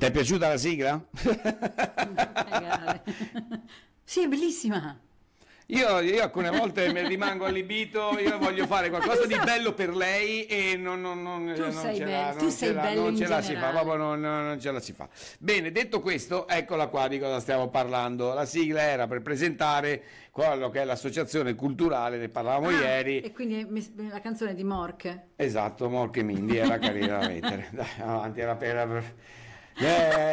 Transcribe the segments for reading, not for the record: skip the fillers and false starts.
Ti è piaciuta la sigla? Sì, è bellissima. Io alcune volte mi rimango allibito, io voglio fare qualcosa di bello per lei e Tu sei bello in ce la si fa, generale. proprio non ce la si fa. Bene, detto questo, eccola qua di cosa stiamo parlando. La sigla era per presentare quello che è l'associazione culturale, ne parlavamo ieri. E quindi la canzone di Mork. Esatto, Mork e Mindy, era carina da mettere. Dai, avanti, era per... È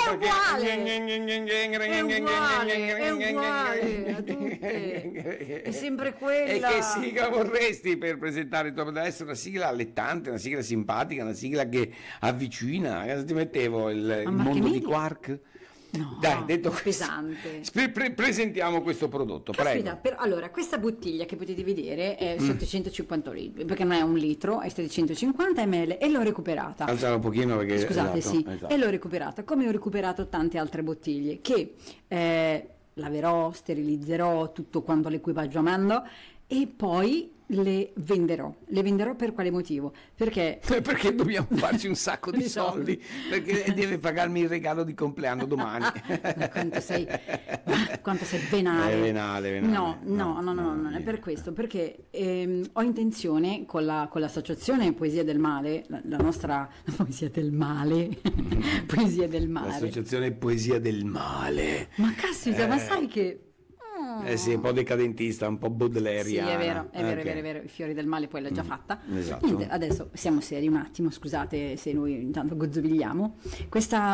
uguale a tutte. È sempre quella. E che sigla vorresti per presentare? Deve essere una sigla allettante, una sigla simpatica, una sigla che avvicina. Cosa ti mettevo? Il mondo di Quark? No, dai, detto questo, pesante. Presentiamo questo prodotto. Caspita, prego. Allora, questa bottiglia che potete vedere è 750 litri, perché non è un litro, è 750 ml e l'ho recuperata. Alzala un pochino perché... Scusate, esatto, sì, esatto. E l'ho recuperata, come ho recuperato tante altre bottiglie che laverò, sterilizzerò tutto quanto l'equipaggiamento e poi le venderò. Le venderò per quale motivo? Perché dobbiamo farci un sacco di soldi, perché deve pagarmi il regalo di compleanno domani. Quanto sei venale. Venale. No, non è per questo, perché ho intenzione con l'associazione Poesia del Male, la nostra Poesia del Male, Poesia del Mare. L'associazione Poesia del Male. Ma caspita, ma sai che... sì, un po' decadentista, un po' baudelaireana. Sì, è vero, i fiori del male poi l'ha già fatta. Esatto. Niente, adesso siamo seri un attimo, scusate se noi intanto gozzovigliamo. Questa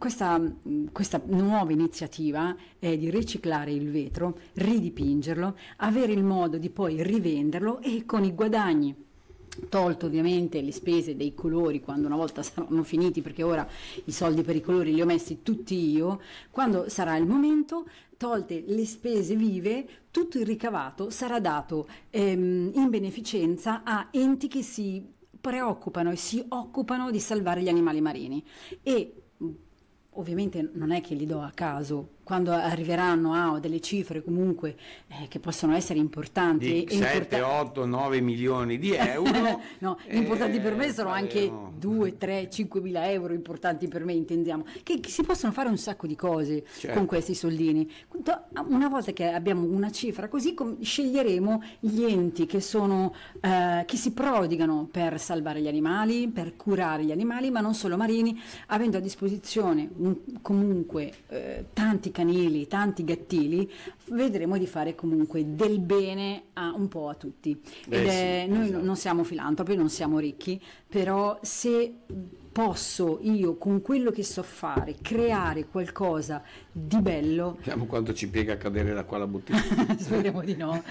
nuova iniziativa è di riciclare il vetro, ridipingerlo, avere il modo di poi rivenderlo e con i guadagni, tolto ovviamente le spese dei colori quando una volta saranno finiti, perché ora i soldi per i colori li ho messi tutti io, quando sarà il momento, tolte le spese vive, tutto il ricavato sarà dato in beneficenza a enti che si preoccupano e si occupano di salvare gli animali marini. E ovviamente non è che li do a caso, quando arriveranno a delle cifre comunque che possono essere importanti, di 7, 8, 9 milioni di euro. No, importanti per me sono anche 2, 3, 5 mila euro, importanti per me, intendiamo, che si possono fare un sacco di cose con questi soldini. Una volta che abbiamo una cifra così, sceglieremo gli enti che sono che si prodigano per salvare gli animali, per curare gli animali, ma non solo marini, avendo a disposizione comunque tanti canili, tanti gattili, vedremo di fare comunque del bene un po' a tutti. Noi non siamo filantropi, non siamo ricchi, però se posso io con quello che so fare creare qualcosa di bello, vediamo quanto ci piega a cadere da qua la bottiglia. speriamo di no.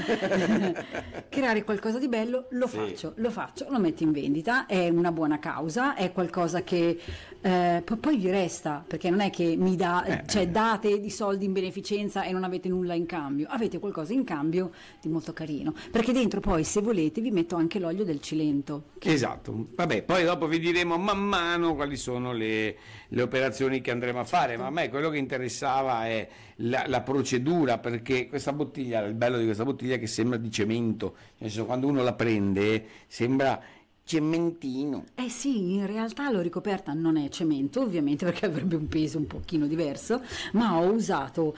Creare qualcosa di bello lo faccio, lo metto in vendita, è una buona causa, è qualcosa che poi vi resta, perché non è che mi date di soldi in beneficenza e non avete nulla in cambio, avete qualcosa in cambio di molto carino, perché dentro poi, se volete, vi metto anche l'olio del Cilento. Esatto, vabbè, poi dopo vi diremo man mano quali sono le operazioni che andremo a fare, ma a me quello che interessava è la procedura, perché questa bottiglia, il bello di questa bottiglia è che sembra di cemento, nel senso, quando uno la prende sembra cementino. Sì, in realtà l'ho ricoperta, non è cemento ovviamente, perché avrebbe un peso un pochino diverso, ma ho usato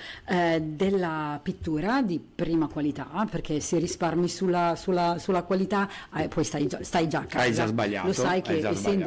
della pittura di prima qualità, perché se risparmi sulla qualità, poi stai già a casa. Hai già sbagliato. Lo sai che essendo